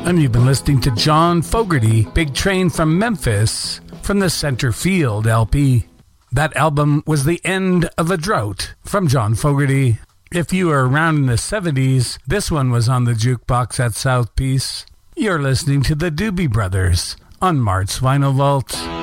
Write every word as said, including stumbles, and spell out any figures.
And you've been listening to John Fogerty, Big Train from Memphis, from the Center Field L P. That album was The End of a Drought from John Fogerty. If you were around in the seventies, this one was on the jukebox at South Peace. You're listening to the Doobie Brothers on Mart's Vinyl Vault.